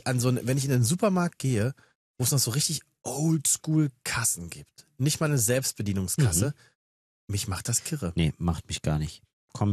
wenn ich in den Supermarkt gehe, wo es noch so richtig Oldschool-Kassen gibt, nicht mal eine Selbstbedienungskasse, mich macht das kirre. Nee, macht mich gar nicht.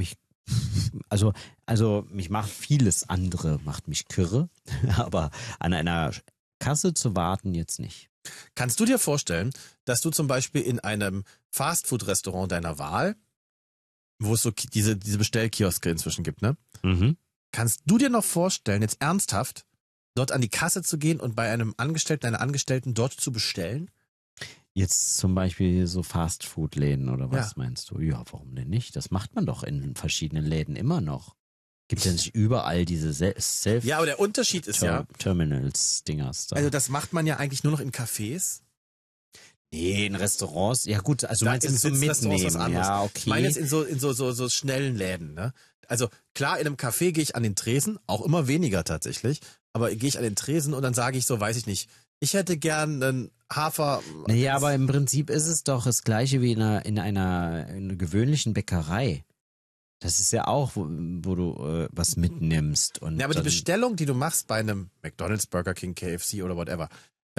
Also mich macht vieles andere, macht mich kirre, aber an einer Kasse zu warten jetzt nicht. Kannst du dir vorstellen, dass du zum Beispiel in einem Fastfood-Restaurant deiner Wahl, wo es so diese Bestellkioske inzwischen gibt, ne? Mhm. Kannst du dir noch vorstellen, jetzt ernsthaft, dort an die Kasse zu gehen und bei einem Angestellten, einer Angestellten dort zu bestellen? Jetzt zum Beispiel so Fastfood-Läden oder was meinst du? Ja, warum denn nicht? Das macht man doch in verschiedenen Läden immer noch. Gibt ja nicht überall diese Self- Ja, aber der Unterschied ist Terminals-Dingers da. also das macht man ja eigentlich nur noch in Cafés. Nee, in Restaurants. Ja gut, also Da meinst du zum Restaurants was Mitnehmen? anderes. Ja, okay. Ich meine jetzt in so schnellen Läden, ne? Also klar, in einem Café gehe ich an den Tresen, auch immer weniger tatsächlich, aber gehe ich an den Tresen und dann sage ich so, weiß ich nicht, ich hätte gern einen Hafer. Naja, aber im Prinzip ist es doch das Gleiche wie in einer gewöhnlichen Bäckerei. Das ist ja auch, wo du was mitnimmst. Und Ja, aber die Bestellung, die du machst bei einem McDonald's, Burger King, KFC oder whatever,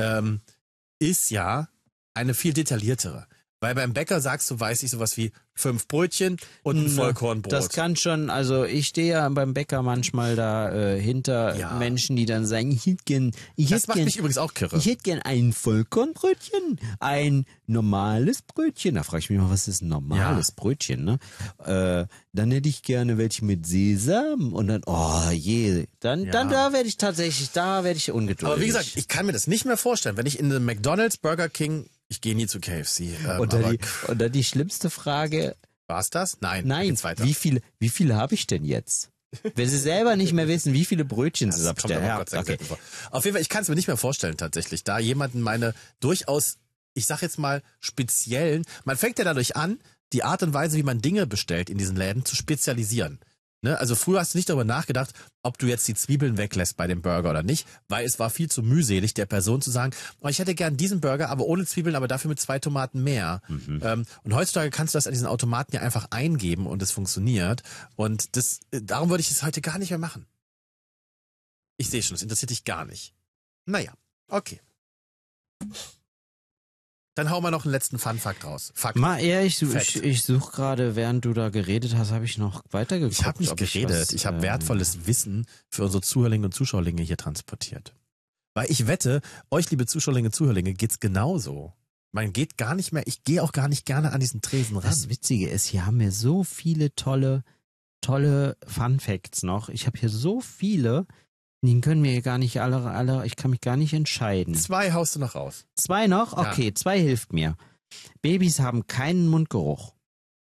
ist ja eine viel detailliertere. Weil beim Bäcker sagst du, weiß ich, sowas wie 5 Brötchen und ein Vollkornbrot. Das kann schon, also ich stehe ja beim Bäcker manchmal da hinter Menschen, die dann sagen, das macht mich übrigens auch kirre. Ich hätte gern ein Vollkornbrötchen, ein normales Brötchen. Da frage ich mich mal, was ist ein normales Brötchen, ne? Dann hätte ich gerne welche mit Sesam und dann, dann da werde ich ungeduldig. Aber wie gesagt, ich kann mir das nicht mehr vorstellen, wenn ich in einem McDonald's, Burger King, ich gehe nie zu KFC. Und dann die schlimmste Frage. War's das? Nein. Nein. Wie viele habe ich denn jetzt? Wenn sie selber nicht mehr wissen, wie viele Brötchen sie abstellen. Ja, okay. Auf jeden Fall, ich kann es mir nicht mehr vorstellen tatsächlich, da jemanden meine durchaus, ich sag jetzt mal, speziellen, man fängt ja dadurch an, die Art und Weise, wie man Dinge bestellt in diesen Läden, zu spezialisieren. Ne? Also früher hast du nicht darüber nachgedacht, ob du jetzt die Zwiebeln weglässt bei dem Burger oder nicht, weil es war viel zu mühselig, der Person zu sagen, oh, ich hätte gern diesen Burger, aber ohne Zwiebeln, aber dafür mit 2 Tomaten mehr. Und heutzutage kannst du das an diesen Automaten ja einfach eingeben und es funktioniert. Und darum würde ich es heute gar nicht mehr machen. Ich sehe schon, das interessiert dich gar nicht. Naja, okay. Dann hauen wir noch einen letzten Fun-Fact raus. Ich suche gerade, während du da geredet hast, habe ich noch weitergeguckt. Ich habe nicht geredet. Ich habe wertvolles Wissen für unsere Zuhörlinge und Zuschauerlinge hier transportiert. Weil ich wette, euch, liebe Zuschauerlinge, Zuhörlinge, geht's genauso. Man geht gar nicht mehr, ich gehe auch gar nicht gerne an diesen Tresen ran. Das Witzige ist, hier haben wir so viele tolle Fun-Facts noch. Ich habe hier so viele, die können mir gar nicht alle, ich kann mich gar nicht entscheiden. 2 haust du noch raus. 2 noch? Okay, 2 hilft mir. Babys haben keinen Mundgeruch.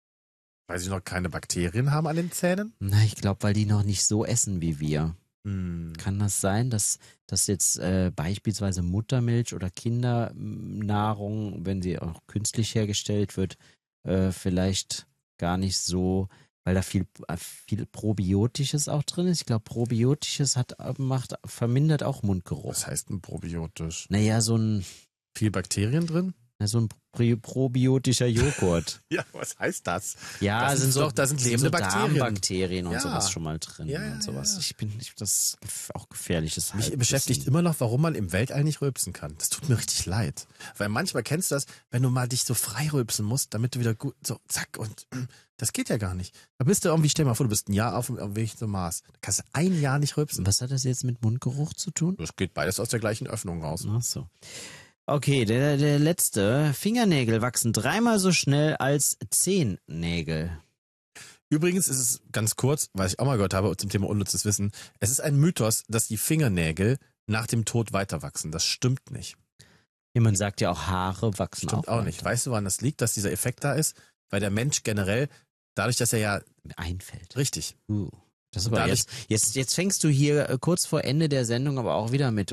Weil sie noch keine Bakterien haben an den Zähnen? Na, ich glaube, weil die noch nicht so essen wie wir. Kann das sein, dass jetzt beispielsweise Muttermilch oder Kindernahrung, wenn sie auch künstlich hergestellt wird, vielleicht gar nicht so, weil da viel Probiotisches auch drin ist. Ich glaube, Probiotisches vermindert auch Mundgeruch. Was heißt denn probiotisch? Naja, viel Bakterien drin? So ein probiotischer Joghurt. Ja, was heißt das? Ja, da sind lebende Bakterien. Darmbakterien und sowas schon mal drin und sowas. Das ist auch gefährliches. Mich beschäftigt immer noch, warum man im Weltall nicht rülpsen kann. Das tut mir richtig leid. Weil manchmal kennst du das, wenn du mal dich so frei rülpsen musst, damit du wieder gut, so zack und das geht ja gar nicht. Da bist du irgendwie, stell dir mal vor, du bist ein Jahr auf dem Weg zum Mars. Da kannst du ein Jahr nicht rülpsen. Was hat das jetzt mit Mundgeruch zu tun? Das geht beides aus der gleichen Öffnung raus. Ach so. Okay, der letzte. Fingernägel wachsen 3-mal so schnell als Zehennägel. Übrigens ist es ganz kurz, was ich auch mal gehört habe zum Thema unnützes Wissen, es ist ein Mythos, dass die Fingernägel nach dem Tod weiter wachsen. Das stimmt nicht. Ja, man sagt ja auch, Haare wachsen stimmt auch nicht. Weißt du, woran das liegt, dass dieser Effekt da ist? Weil der Mensch generell, dadurch, dass er ja einfällt. Richtig. Das aber jetzt fängst du hier kurz vor Ende der Sendung aber auch wieder mit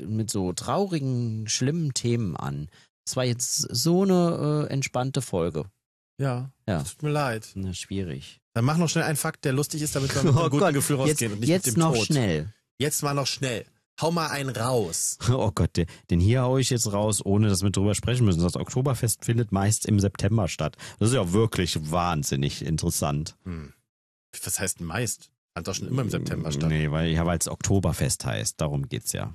so traurigen, schlimmen Themen an. Das war jetzt so eine entspannte Folge. Ja. Tut mir leid. Na, schwierig. Dann mach noch schnell einen Fakt, der lustig ist, damit wir mit einem guten Gefühl rausgehen und nicht jetzt mit dem noch Tod. Schnell. Jetzt mal noch schnell. Hau mal einen raus. Oh Gott, den hier hau ich jetzt raus, ohne dass wir drüber sprechen müssen. Das Oktoberfest findet meist im September statt. Das ist ja wirklich wahnsinnig interessant. Was heißt denn meist? Fand doch schon immer im September statt. Nee, weil es Oktoberfest heißt. Darum geht's ja.